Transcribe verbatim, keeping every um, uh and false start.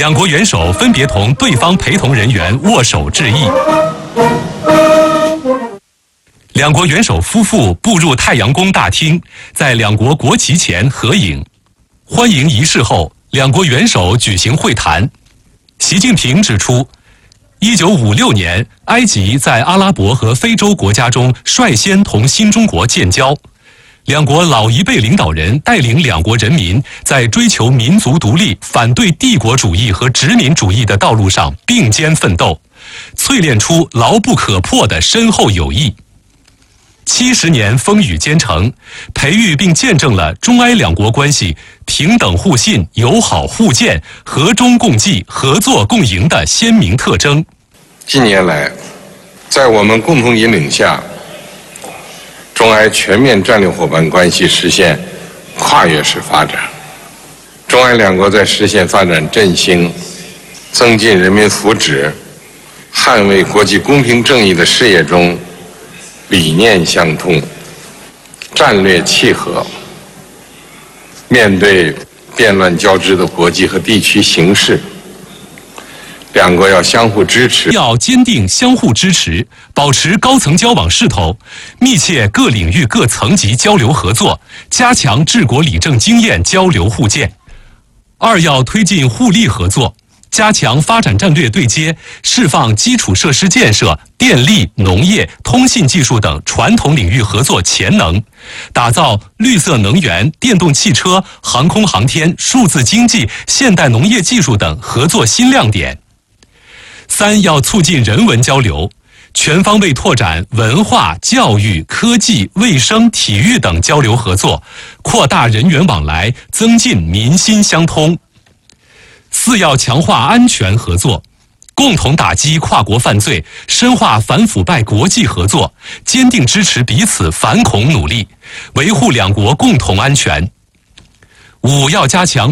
两国元首分别同对方陪同人员握手致意。两国元首夫妇步入太阳宫大厅，在两国国旗前合影。欢迎仪式后，两国元首举行会谈。习近平指出，一九五六年，埃及在阿拉伯和非洲国家中率先同新中国建交。两国老一辈领导人带领两国人民在追求民族独立、反对帝国主义和殖民主义的道路上并肩奋斗，淬炼出牢不可破的深厚友谊。七十年风雨兼程，培育并见证了中埃两国关系平等互信、友好互鉴、和衷共济、合作共赢的鲜明特征。 近年来，在我们共同引领下，中埃全面战略伙伴关系实现跨越式发展。中埃两国在实现发展振兴、增进人民福祉、捍卫国际公平正义的事业中，理念相通，战略契合。面对变乱交织的国际和地区形势，两国要相互支持， 要坚定相互支持，保持高层交往势头，密切各领域各层级交流合作，加强治国理政经验交流互鉴。二要推进互利合作，加强发展战略对接，释放基础设施建设、电力、农业、通信技术等传统领域合作潜能，打造绿色能源、电动汽车、航空航天、数字经济、现代农业技术等合作新亮点。三要促进人文交流，全方位拓展文化、教育、科技、卫生、体育等交流合作，扩大人员往来，增进民心相通。四要强化安全合作，共同打击跨国犯罪，深化反腐败国际合作，坚定支持彼此反恐努力，维护两国共同安全。五要加强